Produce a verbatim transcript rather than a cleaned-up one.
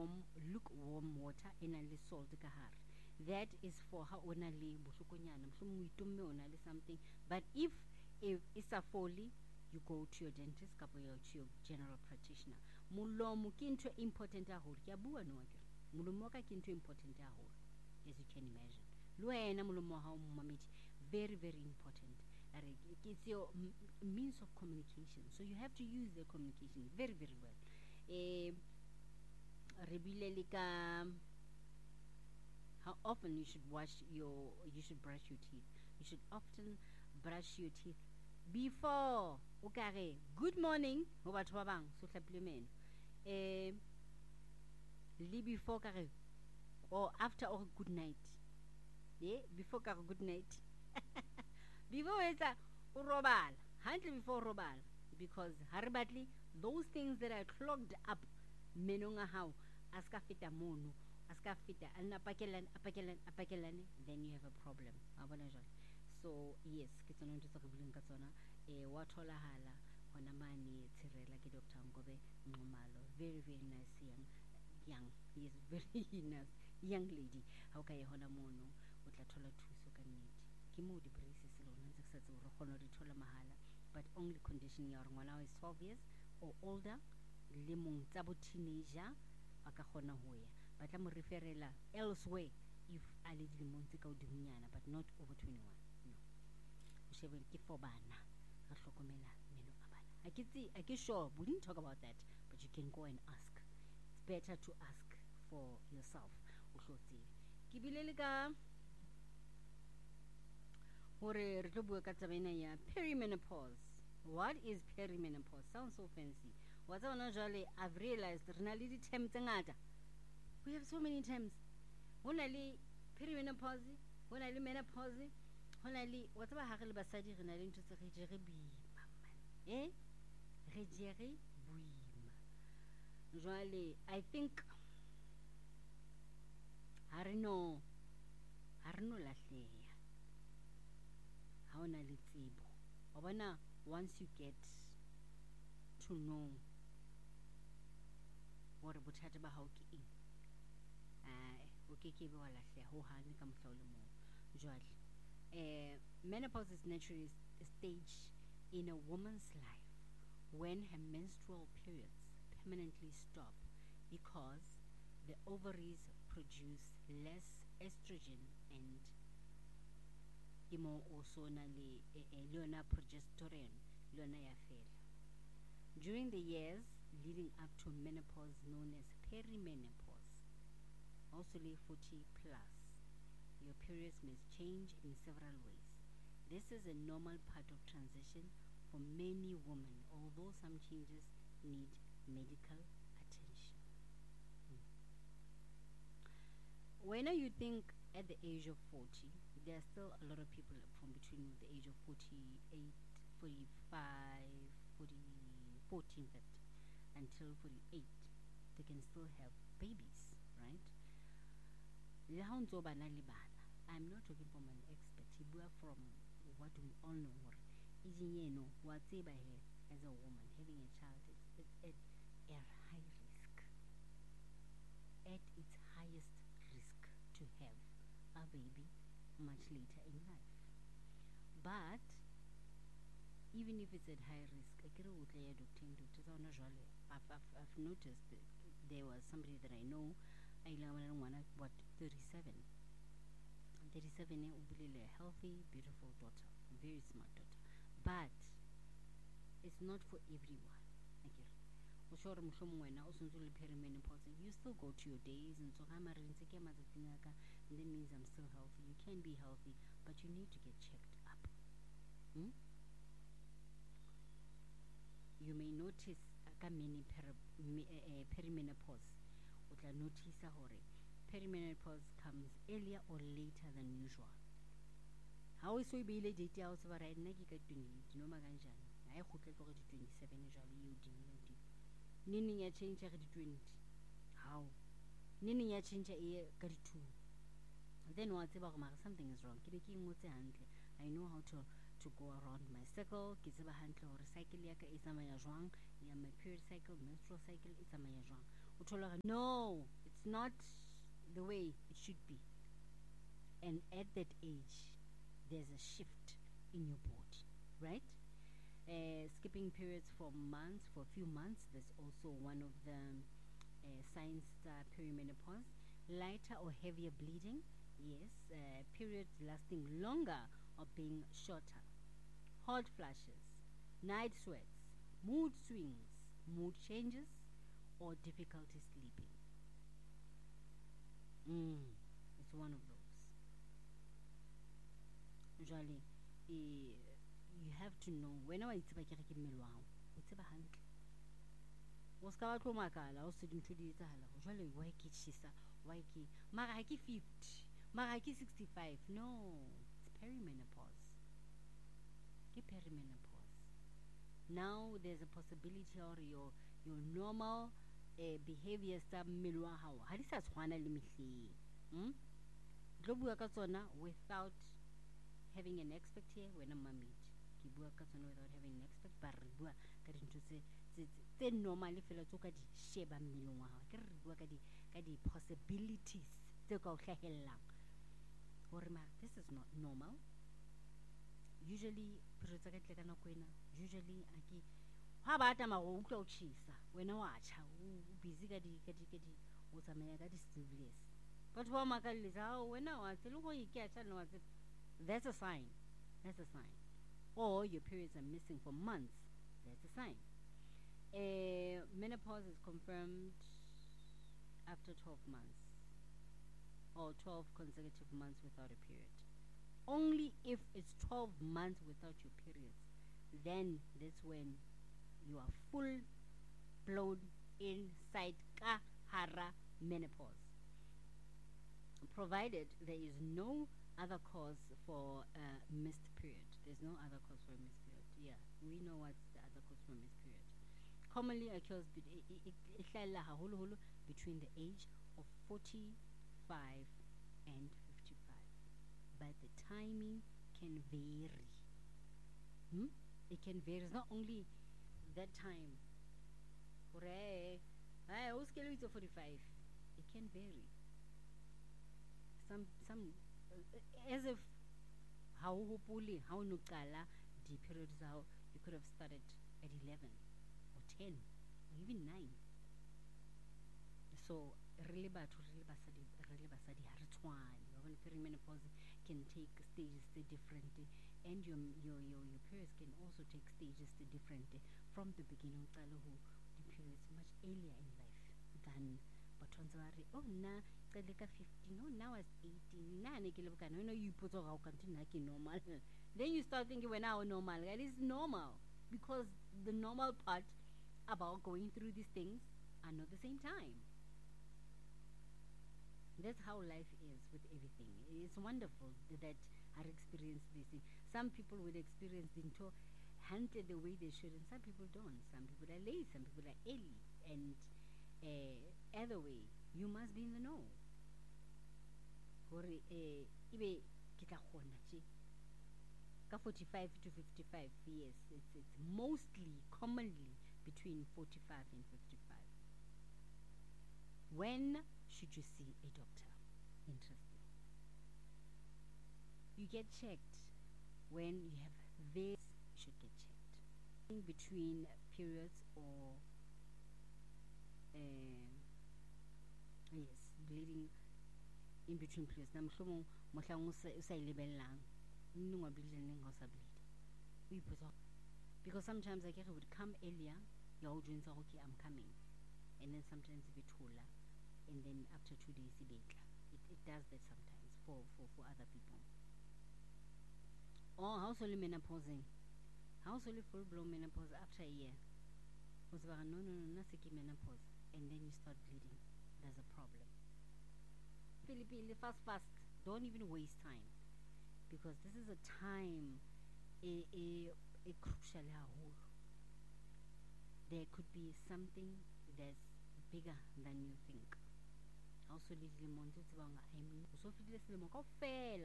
warm lukewarm water e nang le salt ka hare. That is for ha ona le bohlokonyana mohlomong o itumme ona le something. But if if it's a folly, you go to your dentist kapo ya to your general practitioner. Molomo ke ntho important haholo ke a bua no wa ke molomo ka ke ntho important haholo, as you can imagine. Le wena molomo wa hao mmamedi, very very important. It's your m- means of communication, so you have to use the communication very very well. Eh, re bile le ka how often you should wash your you should brush your teeth. You should often brush your teeth before o ka re good morning ho batho ba bang so hlapile meno, eh le before ka re or after or good night. Yeah, before ka re good night. Before it's a robala, handle before robala, because haribatli those things that are clogged up menonga how aska fita mono aska fita alna pakelan apakelan apakelan, then you have a problem. Abona jwale. So yes, ke tsona ntse re buleng ka tsona eh wa thola hala hona mane tshirela ke Doctor Ngobe Nxumalo, very very nice young young yes very nice young lady. Ha o ka ye hona mono o tla thola thuso ka nnete. Ke mo di braces le ona ntse ke sa tse re kgona di thola mahala, but only condition ya hore ngwana is twelve years or older, le mong tsa bo teenager ba ka kgona ho ya ba tla mo referela elsewhere if a le dilemong tse ka hodimonyana, but not over twenty-one. No, o shebe ke for bana re hlokomela meno a bana. I can see I can sure we didn't talk about that, but you can go and ask. It's better to ask for yourself. O hlotse ke bile le ka hore re tlo bua ka tsabena ya perimenopause. What is perimenopause? Sounds so fancy. Wa tsona jwale I've realized re na le di terms tse ngata. We have so many terms. Hona le perimenopause, hona le menopause, hona le wa tsaba ha re le basadi re na le ntho tse re jere boima man. Eh? Re jere boima. Jwale I think ha re no ha re no lahleha. Ha ona le tsebo. Wa bona once you get to know hore bothata ba hao ke eng, eh o ke ke be wa lahleha ho hane ka mohla o le mong. Jwale eh menopause is naturally a stage in a woman's life when her menstrual periods permanently stop because the ovaries produce less estrogen and imo also na le leona progesterone leona ya fela. During the years leading up to menopause, known as perimenopause, also le forty plus, your periods may change in several ways. This is a normal part of transition for many women, although some changes need medical attention. Mm. When you think at the age of forty, there are still a lot of people from between the age of forty-eight, forty-five, forty, fourteen, that until forty-eight, they can still have babies, right? I'm not talking from an expert. He bua from what we all know. As a woman, having a child is it's at a high risk. At its highest risk to have a baby much later in life. But even if it's at high risk, I've, I've, I've noticed that there was somebody that I know, what, thirty-seven. thirty-seven, a healthy, beautiful daughter, very smart daughter. But it's not for everyone. You still go to your days and so and that means I'm still healthy. You can be healthy, but you need to get checked up. Hmm? You may notice a mini perimenopause. Utla notice hore perimenopause comes earlier or later than usual. How is we be late date out of a right nagi ka twenty no maganjan. I hope to twenty-seven usually you didn't. Nini ya change at twenty. How? Nini ya change a year two. Then what's about something is wrong. I know how to to go around my cycle. Kiziba handle or cycle yaka is a mayajwang. Ya my period cycle, menstrual cycle is a mayajwang. no, it's not the way it should be. And at that age, there's a shift in your body, right? Uh, skipping periods for months, for a few months, that's also one of the uh, signs uh, perimenopause. Lighter or heavier bleeding, yes. Uh, periods lasting longer or being shorter. Hot flashes, night sweats, mood swings, mood changes, or difficulty sleeping. Mm, it's one of those. Usually, eh, you have to know wena wa itseba ke re ke mmele wa hao o tseba hantle o ska ba tlo makala o se dintho di etsahala go jwale wa ke tshisa wa ke mara ha ke fifty mara ha ke sixty-five. No, it's perimenopause. Ke perimenopause. Now there's a possibility or your your normal uh, behavior sa mmele wa hao ha di sa tshwana le mehleng. Hmm? Tlo bua ka tsona without having an expert here when I'm mamid. Ke bua ka tsona without having an expert, ba re bua ka dintho tse tse normally fela tso ka di sheba mmeleng wa hao. Ke re bua ka di ka di possibilities tse ka o hlahellang hore ma this is not normal. Usually periods ka tle ka nako ena usually a ke ha ba tama go utlwa o tshisa wena wa tsha o busy ka di ka di ka di o tsamaya ka di sleeveless batho ba makalletse ha wena wa tsele go iketsa no wa tsele. That's a sign. That's a sign. Or your periods are missing for months. That's a sign. Uh, menopause is confirmed after twelve months or twelve consecutive months without a period. Only if it's twelve months without your periods, then that's when you are full blown inside kahara menopause. Provided there is no other cause for a uh, missed period. There's no other cause for a missed period. Yeah, we know what's the other cause for a missed period. Commonly occurs be- between the age of forty-five and fifty-five. But the timing can vary. Hmm? It can vary. It's not only that time. Hooray! I always get to forty-five. It can vary. Some some as if how hopefully how no kala the periods how you could have started at eleven or ten or even nine. So really bad really basadi really basadi haritwan. When perimenopause can take stages differently, and your your your your periods can also take stages differently from the beginning. Kala who the periods much earlier in life than but oh na fifteen, no, now it's eighteen. Nah, you know, you put how continue normal. Then you start thinking when now normal. It is normal because the normal part about going through these things are not the same time. That's how life is with everything. It's wonderful that I experienced this. Some people would experience into hunted the way they should, and some people don't. Some people are late, some people are early, and uh, either way, you must be in the know. Hore eh ibe ke tla kgona tje ka forty-five to fifty-five years. It's it's mostly commonly between forty-five and fifty-five. When should you see a doctor? Interesting. You get checked when you have this. You should get checked in between periods or uh, yes, bleeding in between periods. Na mhlomong mohlang o sa ilebellang nne wa bleed nne ga sa bleed. We put on because sometimes I get it would come earlier. You're doing so okay, I'm coming, and then sometimes it thola, and then after two days it it it does that sometimes for for for other people. Oh, how's only menopausing? How's only full blown menopause after a year? Was no no no not menopause, and then you start bleeding. There's a problem. Philippine, fast, fast. Don't even waste time, because this is a time, a a, a crucial hole. There could be something that's bigger than you think. Also, little months, I'm so